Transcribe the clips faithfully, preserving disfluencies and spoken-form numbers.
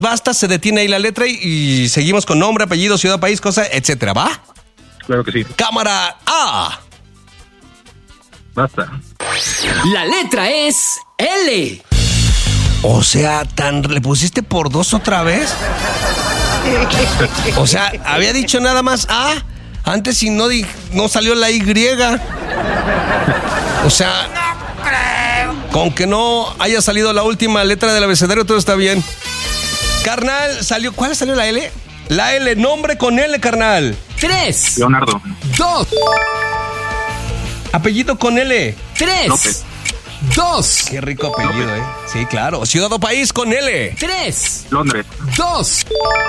basta, se detiene ahí la letra y, y seguimos con nombre, apellido, ciudad, país, cosa, etcétera, ¿va? Claro que sí. Cámara A. Basta. La letra es L. O sea, ¿tan le pusiste por dos otra vez? O sea, había dicho nada más A, antes y no, di, no salió la Y. O sea, no creo. Con que no haya salido la última letra del abecedario, todo está bien. Carnal, salió. ¿Cuál salió la L? La L, nombre con L, carnal. Tres. Leonardo. Dos. Apellido con L. Tres. López. Dos. Qué rico apellido, ¿eh? Sí, claro. Ciudad o país con L. Tres. Londres. Dos.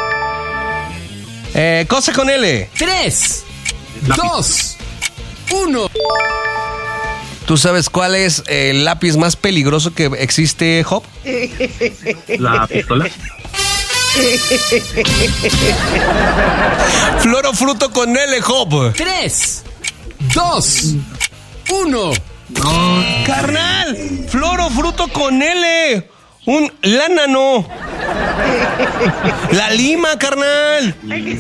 Eh, cosa con L. Tres. Lápiz. Dos. Uno. ¿Tú sabes cuál es el lápiz más peligroso que existe, Job? La pistola. Flor o fruto con L, Job. Tres. Dos. Uno. No. Carnal, flor o fruto con L. Un lánano. La lima, carnal.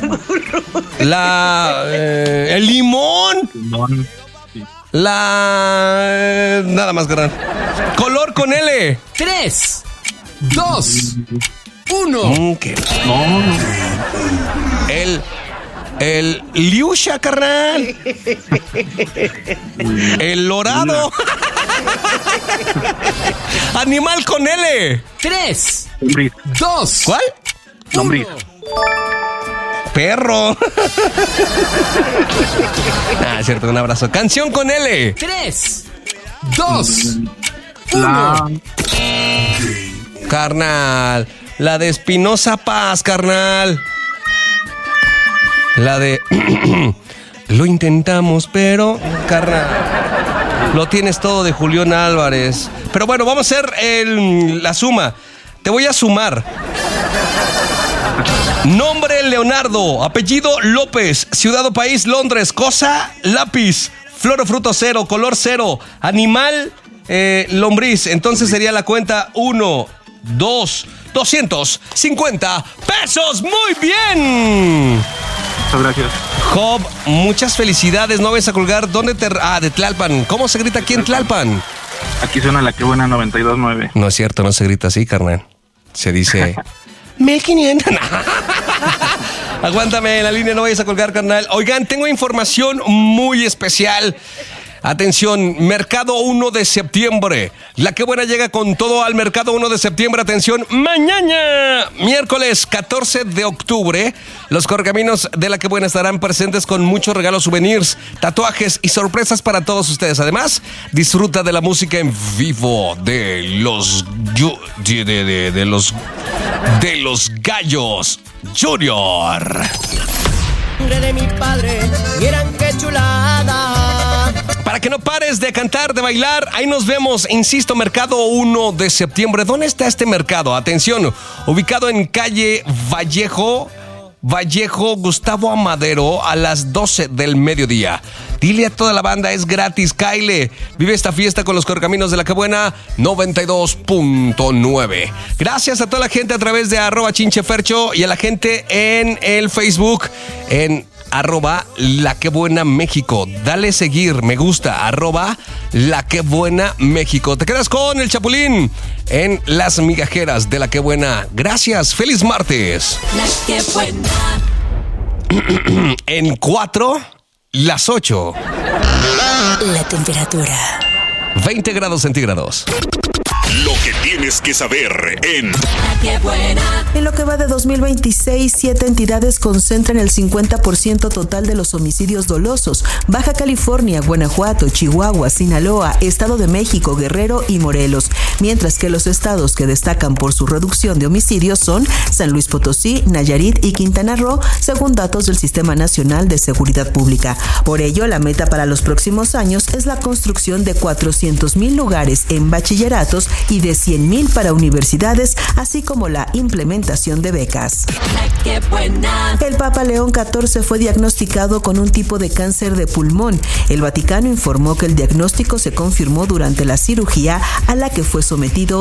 La... Eh, el limón. Limón. Sí. La... eh, nada más, carnal. Color con L. Tres. Dos. Uno. Mm, ¿qué? No, no. El... El liusha, carnal. El lorado. Animal con L. Tres. Lombriz. Dos. ¿Cuál? Lombriz. Perro. Ah, es cierto, un abrazo. Canción con L. Tres. Dos. La. Uno. Carnal. La de Espinosa Paz, carnal. La de... Lo intentamos, pero... Carnal. Lo tienes todo de Julián Álvarez. Pero bueno, vamos a hacer el, la suma. Te voy a sumar. Nombre, Leonardo. Apellido, López. Ciudad o país, Londres. Cosa, lápiz. Flor o fruto, cero. Color, cero. Animal, eh, lombriz. Entonces sería la cuenta uno, dos, doscientos cincuenta pesos. ¡Muy bien! Muchas gracias. Job, muchas felicidades. No vayas a colgar. ¿Dónde te...? Ah, de Tlalpan. ¿Cómo se grita aquí en Tlalpan? Aquí suena la que buena noventa y dos punto nueve. No es cierto, no se grita así, carnal. Se dice... mil quinientos. Aguántame en la línea, no vayas a colgar, carnal. Oigan, tengo información muy especial. Atención, Mercado uno de septiembre. La que buena llega con todo al Mercado uno de septiembre. Atención, mañana, miércoles catorce de octubre, los correcaminos de La que buena estarán presentes con muchos regalos, souvenirs, tatuajes y sorpresas para todos ustedes. Además, disfruta de la música en vivo de los de, de, de, de los de los Gallos Junior. De mi padre, miran qué chulada. Para que no pares de cantar, de bailar, ahí nos vemos, insisto, Mercado uno de septiembre. ¿Dónde está este mercado? Atención, ubicado en calle Vallejo, Vallejo Gustavo Amadero a las doce del mediodía. Dile a toda la banda, es gratis, Kyle. Vive esta fiesta con los correcaminos de La que buena noventa y dos punto nueve. Gracias a toda la gente a través de arroba chinchefercho y a la gente en el Facebook, en arroba La que buena México. Dale seguir, me gusta, arroba La que buena México. Te quedas con el Chapulín en las migajeras de La que buena. Gracias, feliz martes. La que buena. En cuatro, las ocho. La temperatura. veinte grados centígrados. Lo que tienes que saber en La que buena. En lo que va de dos mil veintiséis, siete entidades concentran el cincuenta por ciento total de los homicidios dolosos. Baja California, Guanajuato, Chihuahua, Sinaloa, Estado de México, Guerrero y Morelos. Mientras que los estados que destacan por su reducción de homicidios son San Luis Potosí, Nayarit y Quintana Roo, según datos del Sistema Nacional de Seguridad Pública. Por ello, la meta para los próximos años es la construcción de cuatrocientos mil lugares en bachilleratos y de cien mil para universidades, así como la implementación de becas. La que buena. El Papa León catorce fue diagnosticado con un tipo de cáncer de pulmón. El Vaticano informó que el diagnóstico se confirmó durante la cirugía a la que fue sometido